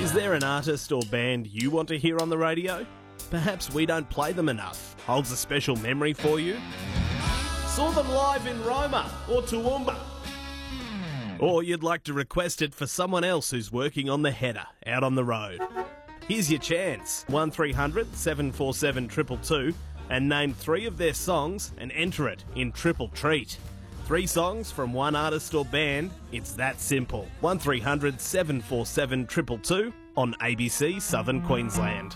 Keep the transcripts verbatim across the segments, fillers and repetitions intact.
Is there an artist or band you want to hear on the radio? Perhaps we don't play them enough. Holds a special memory for you? Saw them live in Roma or Toowoomba? Or you'd like to request it for someone else who's working on the header out on the road? Here's your chance. one three hundred seven four seven two two two and name three of their songs and enter it in Triple Treat. Three songs from one artist or band. It's that simple. one three hundred seven four seven two two two on A B C Southern Queensland.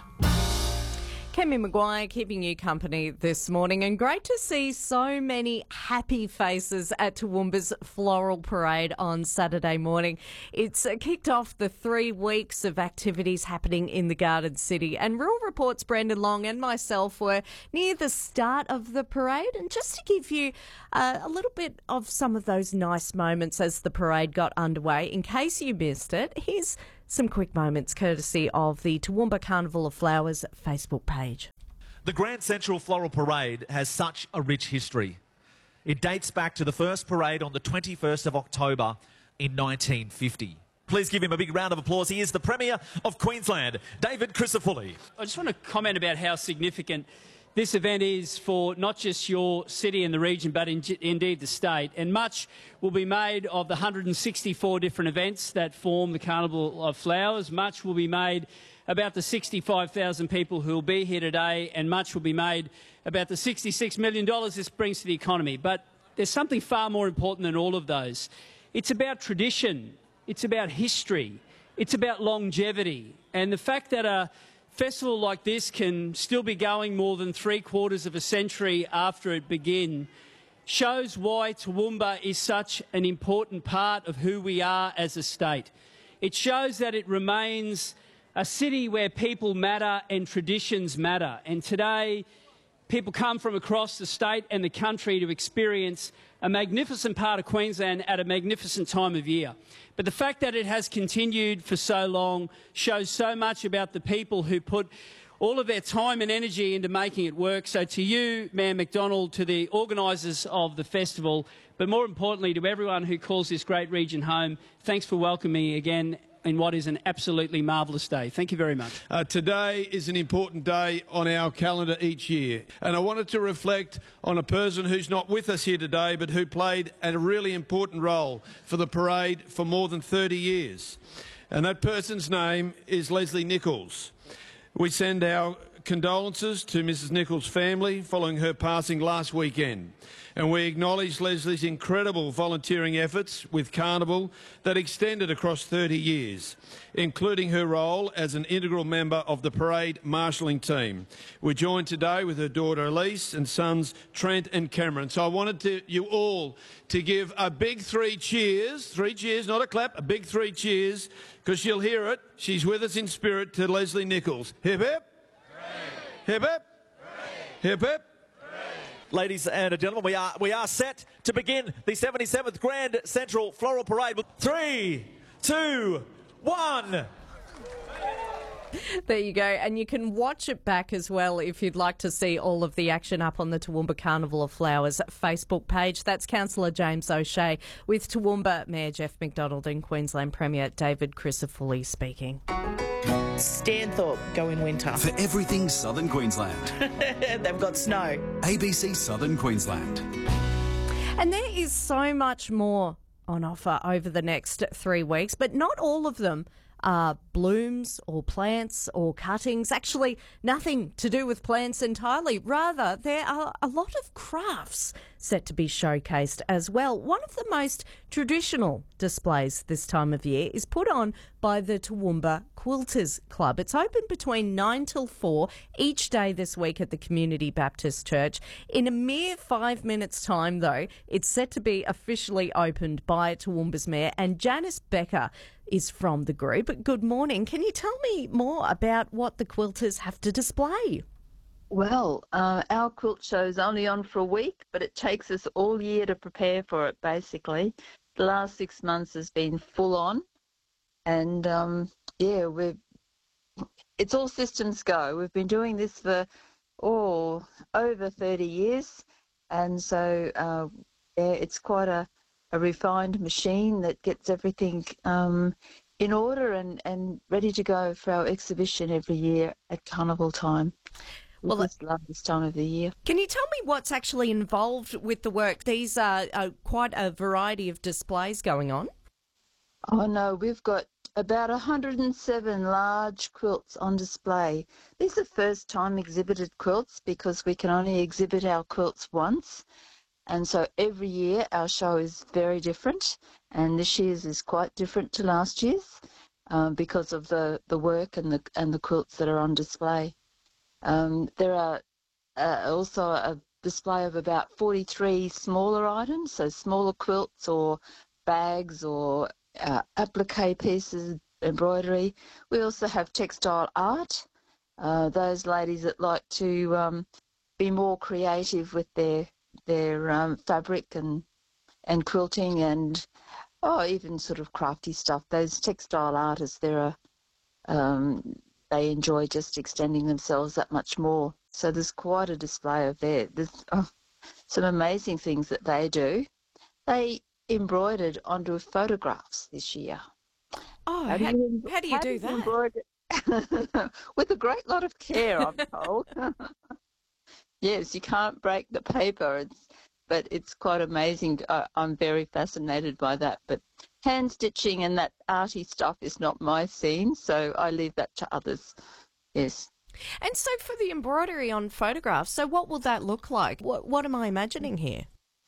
Kemi Maguire keeping you company this morning, and great to see so many happy faces at Toowoomba's Floral Parade on Saturday morning. It's uh, kicked off the three weeks of activities happening in the Garden City, and Rural Report's Brendan Long and myself were near the start of the parade, and just to give you uh, a little bit of some of those nice moments as the parade got underway, in case you missed it, here's some quick moments courtesy of the Toowoomba Carnival of Flowers Facebook page. The Grand Central Floral Parade has such a rich history. It dates back to the first parade on the twenty-first of October in nineteen fifty. Please give him a big round of applause. He is the Premier of Queensland, David Crisafulli. I just want to comment about how significant this event is for not just your city and the region, but in, indeed the state. And much will be made of the one hundred sixty-four different events that form the Carnival of Flowers. Much will be made about the sixty-five thousand people who will be here today, and much will be made about the sixty-six million dollars this brings to the economy. But there's something far more important than all of those. It's about tradition. It's about history. It's about longevity. And the fact that a festival like this can still be going more than three quarters of a century after it began shows why Toowoomba is such an important part of who we are as a state. It shows that it remains a city where people matter and traditions matter. And today, people come from across the state and the country to experience a magnificent part of Queensland at a magnificent time of year. But the fact that it has continued for so long shows so much about the people who put all of their time and energy into making it work. So to you, Mayor McDonald, to the organisers of the festival, but more importantly to everyone who calls this great region home, thanks for welcoming me again in what is an absolutely marvellous day. Thank you very much. Uh, today is an important day on our calendar each year, and I wanted to reflect on a person who's not with us here today but who played a really important role for the parade for more than thirty years. And that person's name is Leslie Nichols. We send our condolences to Missus Nichols' family following her passing last weekend. And we acknowledge Leslie's incredible volunteering efforts with Carnival that extended across thirty years, including her role as an integral member of the parade marshalling team. We're joined today with her daughter Elise and sons Trent and Cameron. So I wanted to, you all to give a big three cheers, three cheers, not a clap, a big three cheers, because she'll hear it. She's with us in spirit, to Leslie Nichols. Hip hip. Hip hip. Hip hip. Ladies and gentlemen, we are, we are set to begin the seventy-seventh Grand Central Floral Parade. Three, two, one. There you go. And you can watch it back as well if you'd like to see all of the action up on the Toowoomba Carnival of Flowers Facebook page. That's Councillor James O'Shea with Toowoomba Mayor Jeff McDonald and Queensland Premier David Crisafulli speaking. Stanthorpe go in winter. For everything Southern Queensland. They've got snow. A B C Southern Queensland. And there is so much more on offer over the next three weeks, but not all of them are blooms or plants or cuttings. Actually, nothing to do with plants entirely. Rather, there are a lot of crafts set to be showcased as well. One of the most traditional displays this time of year is put on by the Toowoomba Quilters Club. It's open between nine till four each day this week at the Community Baptist Church. In a mere five minutes' time, though, it's set to be officially opened by Toowoomba's Mayor, and Janice Becker is from the group. Good morning. Can you tell me more about what the quilters have to display? Well, uh, our quilt show's only on for a week, but it takes us all year to prepare for it, basically. The last six months has been full on, and um, yeah, we've, it's all systems go. We've been doing this for, oh, over thirty years, and so uh, yeah, it's quite a, a refined machine that gets everything um, in order and, and ready to go for our exhibition every year at carnival time. Well, We just love this time of the year. Can you tell me what's actually involved with the work? These are, are quite a variety of displays going on. Oh no, we've got about one hundred seven large quilts on display. These are first time exhibited quilts because we can only exhibit our quilts once. And so every year our show is very different, and this year's is quite different to last year's um, because of the, the work and the and the quilts that are on display. Um, there are uh, also a display of about forty-three smaller items, so smaller quilts or bags or uh, applique pieces, embroidery. We also have textile art, uh, those ladies that like to um, be more creative with their their um, fabric and and quilting and oh even sort of crafty stuff. Those textile artists, there are um, they enjoy just extending themselves that much more. So there's quite a display of their there's oh, some amazing things that they do. They embroidered onto photographs this year. Oh, How how, do you, how do you how do that? embroider- With a great lot of care, I'm told. Yes, you can't break the paper, it's, but it's quite amazing. I, I'm very fascinated by that. But hand stitching and that arty stuff is not my scene, so I leave that to others. Yes. And so for the embroidery on photographs, so what will that look like? What, what am I imagining here?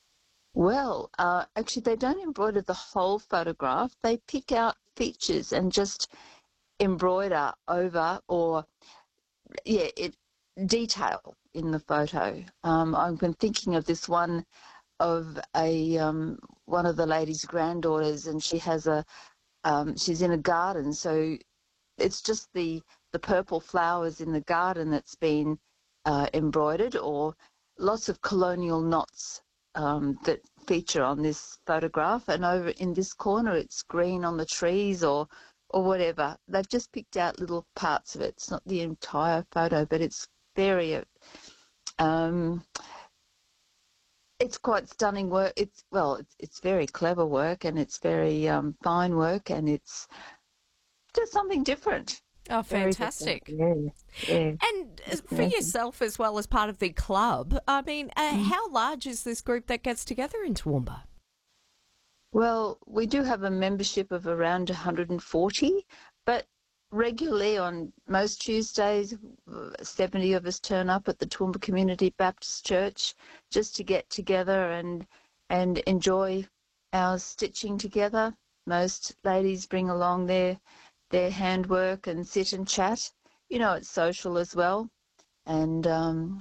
Well, uh, actually, they don't embroider the whole photograph. They pick out features and just embroider over or, yeah, it detail in the photo. Um, I've been thinking of this one of a um, one of the lady's granddaughters, and she has a um, she's in a garden, so it's just the the purple flowers in the garden that's been uh, embroidered, or lots of colonial knots um, that feature on this photograph. And over in this corner, it's green on the trees or or whatever. They've just picked out little parts of it. It's not the entire photo, but it's very um, it's quite stunning work. It's well, it's it's very clever work, and it's very um, fine work, and it's just something different. Oh, Very fantastic. different. Yeah, yeah. And uh, for yourself as well as part of the club, I mean, uh, Mm. how large is this group that gets together in Toowoomba? Well, we do have a membership of around one hundred forty, but regularly on most Tuesdays, seventy of us turn up at the Toowoomba Community Baptist Church just to get together and and enjoy our stitching together. Most ladies bring along their their handwork and sit and chat. You know, it's social as well. And um,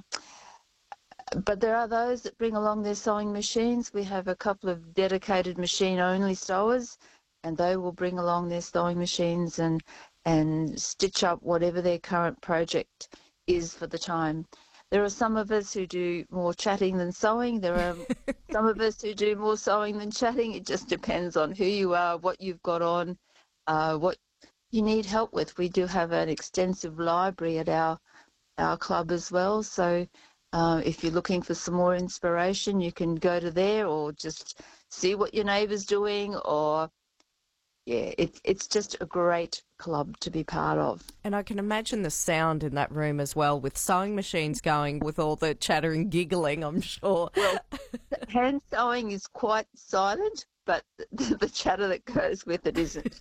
but there are those that bring along their sewing machines. We have a couple of dedicated machine-only sewers, and they will bring along their sewing machines and and stitch up whatever their current project is for the time. There are some of us who do more chatting than sewing. There are some of us who do more sewing than chatting. It just depends on who you are, what you've got on, uh, what you need help with. We do have an extensive library at our our club as well. So uh, if you're looking for some more inspiration, you can go to there or just see what your neighbour's doing. Or yeah, it's it's just a great club to be part of. And I can imagine the sound in that room as well, with sewing machines going, with all the chatter and giggling, I'm sure. Well, hand sewing is quite silent, but the, the chatter that goes with it isn't.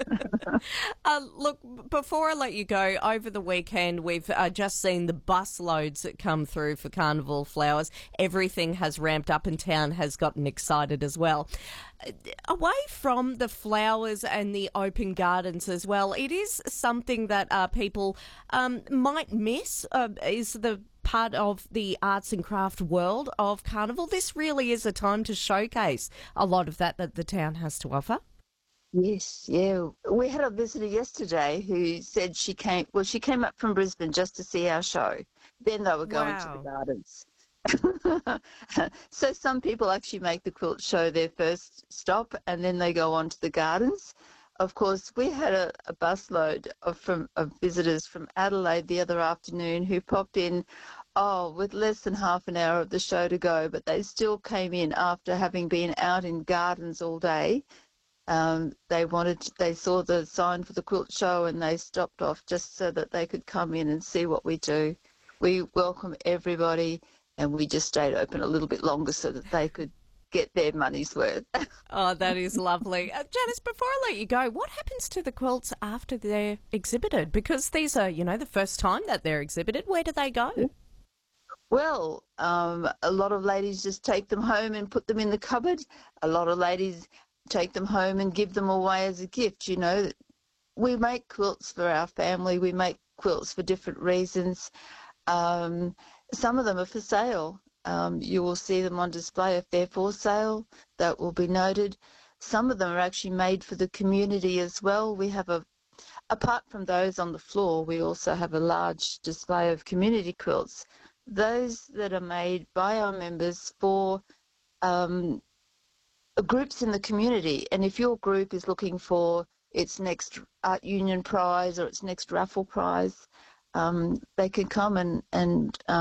Uh, look, before I let you go, over the weekend we've uh, just seen the bus loads that come through for Carnival Flowers. Everything has ramped up and town has gotten excited as well. Away from the flowers and the open gardens as well, it is something that uh, people um, might miss, uh, is the part of the arts and craft world of Carnival. This really is a time to showcase a lot of that that the town has to offer. Yes, yeah. We had a visitor yesterday who said she came, well, she came up from Brisbane just to see our show. Then they were going Wow. to the gardens. So some people actually make the quilt show their first stop and then they go on to the gardens. Of course, we had a, a busload of, from, of visitors from Adelaide the other afternoon who popped in, oh, with less than half an hour of the show to go, but they still came in after having been out in gardens all day Um, they wanted, they saw the sign for the quilt show and they stopped off just so that they could come in and see what we do. We welcome everybody, and we just stayed open a little bit longer so that they could get their money's worth. Oh, that is lovely. Uh, Janice, before I let you go, what happens to the quilts after they're exhibited? Because these are, you know, the first time that they're exhibited. Where do they go? Well, um, a lot of ladies just take them home and put them in the cupboard. A lot of ladies take them home and give them away as a gift. You know, we make quilts for our family. We make quilts for different reasons. Um, some of them are for sale. Um, you will see them on display if they're for sale. That will be noted. Some of them are actually made for the community as well. We have a, apart from those on the floor, we also have a large display of community quilts. Those that are made by our members for um, groups in the community. And if your group is looking for its next Art Union prize or its next raffle prize, um, they can come and, and um,